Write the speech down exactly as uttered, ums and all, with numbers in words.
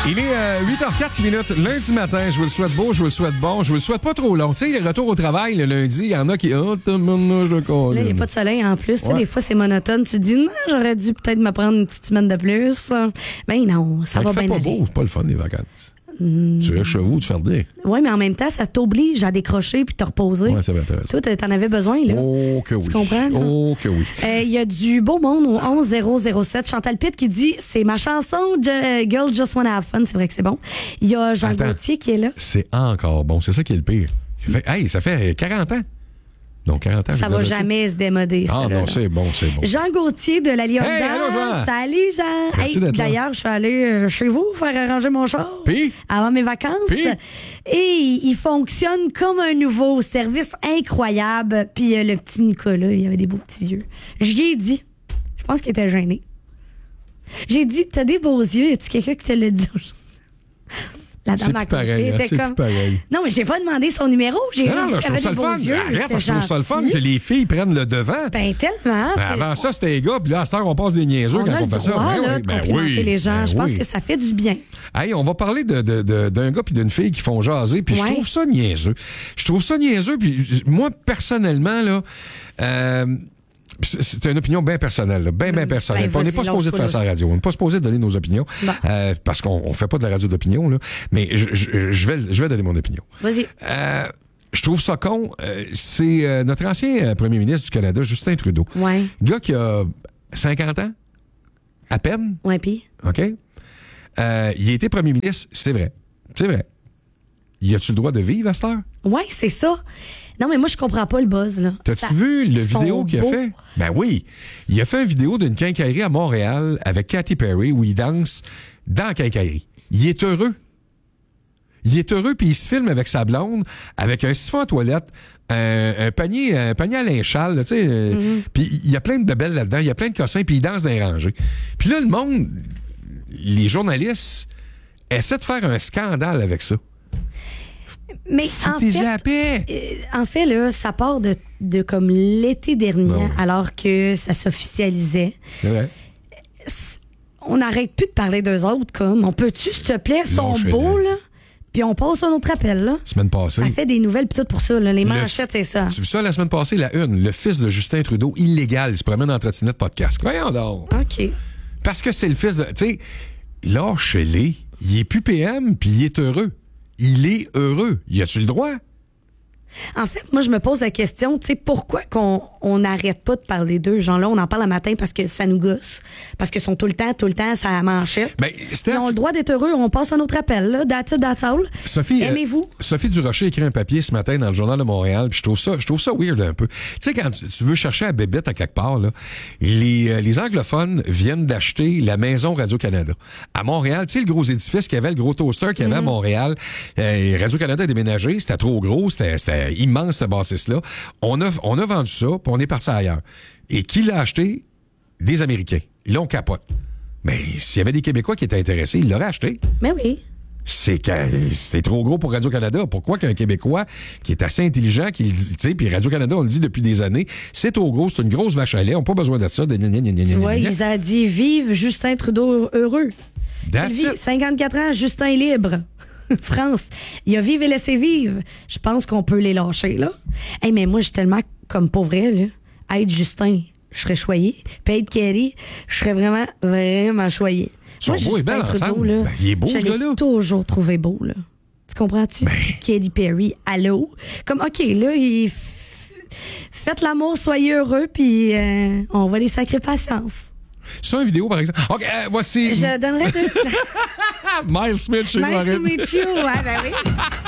Il est euh, huit heures quatre minutes, lundi matin. Je vous le souhaite beau, je vous le souhaite bon. Je vous le souhaite pas trop long. Tu sais, le retour au travail le lundi, il y en a qui... Oh, je le Là, il n'y a pas de soleil en plus. Ouais. Des fois, c'est monotone. Tu te dis, non, j'aurais dû peut-être me prendre une petite semaine de plus. Ben non, ça va bien aller. C'est pas beau, c'est pas le fun des vacances. Mmh. Tu restes chez vous, tu fais dire. Oui, mais en même temps, ça t'oblige à décrocher puis te reposer. Oui, c'est intéressant. Toi, t'en avais besoin, là. Oh que oui. Tu comprends? Là? Oh que oui. Il euh, y a du beau monde au onze zéro zéro sept. Chantal Pitt qui dit, c'est ma chanson Girl Just Wanna Have Fun. C'est vrai que c'est bon. Il y a Jean Attends, Gauthier qui est là. C'est encore bon. C'est ça qui est le pire. Ça fait, hey, ça fait quarante ans. Donc, quarante ans. Ça va jamais se démoder, ça. Ah non, c'est bon, c'est bon. Jean Gauthier de la Lyon hey, d'Or. Salut, Jean. Merci hey, d'être là. D'ailleurs, je suis allée euh, chez vous faire arranger mon char. Puis? Avant mes vacances. Puis? Et il fonctionne comme un nouveau service incroyable. Puis euh, le petit Nicolas, il avait des beaux petits yeux. J'y ai dit. Je pense qu'il était gêné. J'ai dit, t'as des beaux yeux. Y a-tu quelqu'un qui te l'a dit aujourd'hui? La dame à côté était c'est comme. Pareil. Non, mais j'ai pas demandé son numéro. J'ai non, juste dit non, qu'elle avait des beaux yeux. Arrête, je trouve ça le fun que les filles prennent le devant. Ben, tellement. Ben, avant ça, c'était les gars, puis là, à cette heure, on passe des niaiseux on quand a on fait ça. Droit, ben, là, oui, de ben complimenter oui, les gens. ben je pense oui. que ça fait du bien. Hey, on va parler de, de, de, d'un gars puis d'une fille qui font jaser, puis ouais. je trouve ça niaiseux. Je trouve ça niaiseux, puis moi, personnellement, là, euh, c'est une opinion bien personnelle, bien, bien personnelle. Ben, on n'est pas supposé de faire ça à la radio. On n'est pas supposé de donner nos opinions. Bon. Euh, parce qu'on ne fait pas de la radio d'opinion, là. Mais je, je, je, vais, je vais donner mon opinion. Vas-y. Euh, je trouve ça con. Euh, c'est euh, notre ancien premier ministre du Canada, Justin Trudeau. Ouais. Gars qui a cinquante ans, à peine. Ouais, puis. OK? Euh, il a été premier ministre, c'est vrai. C'est vrai. Y a-tu le droit de vivre à cette heure? Oui, c'est ça. Non, mais moi, je comprends pas le buzz, là. T'as-tu ça, vu le vidéo qu'il a fait? Ben oui. Il a fait une vidéo d'une quincaillerie à Montréal avec Katy Perry où il danse dans la quincaillerie. Il est heureux. Il est heureux, puis il se filme avec sa blonde, avec un siphon à toilette, un, un panier un panier à linge-châle, tu sais. Mm-hmm. Puis il y a plein de bebelles là-dedans, il y a plein de cossins, puis il danse dans les rangées. Puis là, le monde, les journalistes, essaient de faire un scandale avec ça. Mais en fait, euh, en fait, là, ça part de, de comme l'été dernier, bon. alors que ça s'officialisait. Ouais. On n'arrête plus de parler d'eux autres, comme. On peut-tu, s'il te plaît, sont beaux, là? Puis on passe à un autre appel, là. Semaine passée. Ça fait des nouvelles, puis tout pour ça, là. Les manchettes, c'est ça. Tu as vu ça la semaine passée, la une? Le fils de Justin Trudeau, illégal, il se promène en trottinette podcast. Voyons donc. OK. Parce que c'est le fils de. Tu sais, lâche-les. Il est plus P M, puis il est heureux. Il est heureux. Y a-tu le droit? En fait, moi, je me pose la question, tu sais, pourquoi qu'on on n'arrête pas de parler d'eux? Genre là, on en parle le matin parce que ça nous gosse. Parce qu'ils sont tout le temps, tout le temps, ça la manchette. Ben, Steph... Ils ont le droit d'être heureux. On passe un autre appel, là. That's it, that's all. Sophie, aimez-vous? Euh, Sophie Durocher a écrit un papier ce matin dans le Journal de Montréal, puis je trouve ça, je trouve ça weird un peu. Tu sais, quand tu, tu veux chercher à bébête à quelque part, là, les, euh, les anglophones viennent d'acheter la maison Radio-Canada. À Montréal, tu sais, le gros édifice qu'il y avait, le gros toaster qu'il y avait mm-hmm. à Montréal, euh, Radio-Canada a déménagé, c'était trop gros, c'était, c'était immense, cette bâtisse-là. On a, on a vendu ça, puis on est parti ailleurs. Et qui l'a acheté? Des Américains. Là, on capote. Mais s'il y avait des Québécois qui étaient intéressés, ils l'auraient acheté. Mais oui. C'est que c'était trop gros pour Radio-Canada. Pourquoi qu'un Québécois qui est assez intelligent, qui le dit, tu sais, puis Radio-Canada, on le dit depuis des années, c'est trop gros, c'est une grosse vache à lait, on n'a pas besoin de ça. De gna, gna, gna, gna, tu vois, gna, gna. ils ont dit vive Justin Trudeau heureux. Sylvie, cinquante-quatre ans, Justin est libre. France, il a vive et laissé vivre. Je pense qu'on peut les lâcher, là. Hey, mais moi, je suis tellement comme pour vrai, là. Être Justin, je serais choyée. Puis être Kerry, je serais vraiment, vraiment choyée. Son beau est belle ensemble. Là, ben, il est beau, ce gars-là. Je l'ai toujours trouvé beau, là. Tu comprends-tu? Ben... Katy Perry, allô? Comme, OK, là, il... F... faites l'amour, soyez heureux, puis euh, on va les sacrer patience. Sur une vidéo, par exemple. OK, euh, voici... Je donnerais deux... Miles Smith chez Nice Maureen. to meet you. Ouais, ben oui.